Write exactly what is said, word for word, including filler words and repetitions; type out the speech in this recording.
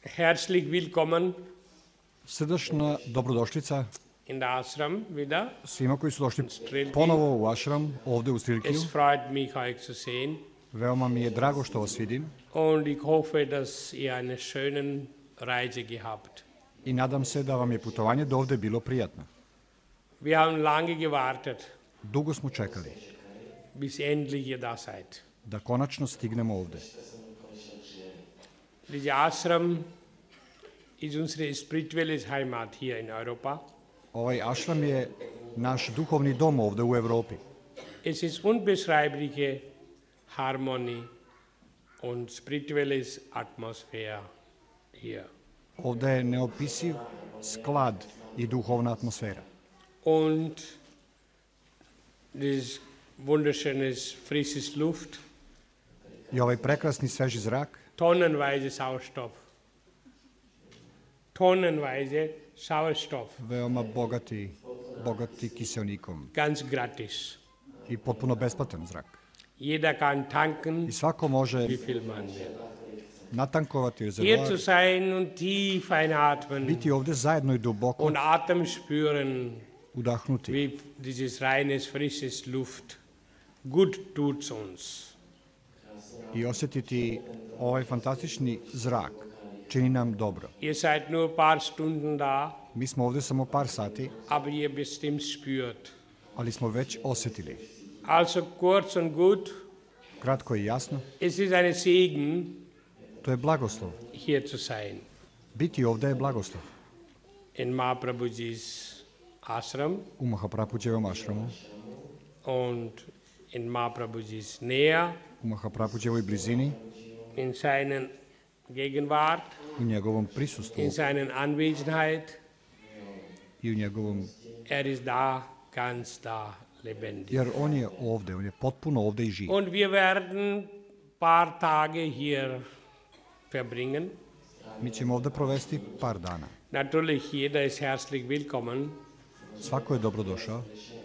Herzlich willkommen Srdačna dobrodošlica in der Ashram wieder. svima koji su došli ponovo u Ashram, ovde u Strilkiju. Es freut mich, euch zu sehen. Veoma mi je drago što vas vidim Und ich hoffe, dass ihr eine schöne Reise gehabt. i nadam se da vam je putovanje do ovde bilo prijatno. Wir haben lange gewartet, Dugo smo čekali bis endlich ihr da seid. da konačno stignemo ovde. Dieser Ashram ist unsere spirituelle Heimat hier in Europa. Ovaj Ashram je naš duhovni dom ovde u Evropi. Es ist unbeschreibliche Harmonie und spirituelle Atmosphäre hier. Ovde je neopisiv sklad i duhovna atmosfera. Und das wunderschönes frisches Luft, I ovaj prekrasni sveži zrak, tonnenweise Sauerstoff. Tonnenweise Sauerstoff, veoma bogati, bogati kiseonikom ganz gratis. i potpuno besplatan zrak. Jeder kann tanken, I svako može wie viel man will. natankovati Hier zu rezervoar, sein und tief einatmen biti ovde zajedno i duboko und Atem spüren, udahnuti wie dieses reines, frisches Luft gut tut uns. i osjetiti ovaj fantastični zrak čini nam dobro. Ihr seid nur ein paar Stunden da, Mi smo ovde samo par sati, aber ihr bestimmt spürt. ali smo već osjetili. Also kurz und gut, Kratko i jasno, es ist eine Segen, to je blagoslov. hier zu sein. Biti ovde je blagoslov. In Mahaprabhuji's Ashram U Mahaprabhujevom ašramu, und in Mahaprabhuji's Nähe, u Mahaprabhujeovoj blizini, in seiner Gegenwart, u njegovom prisustvu in seiner Anwesenheit. i u njegovom, Er ist da, ganz da, lebendig. jer on je ovde, on je potpuno ovde i živ. Und wir werden paar Tage hier verbringen. Mi ćemo ovde provesti par dana. Natürlich, jeder ist herzlich willkommen. Svako je dobrodošao.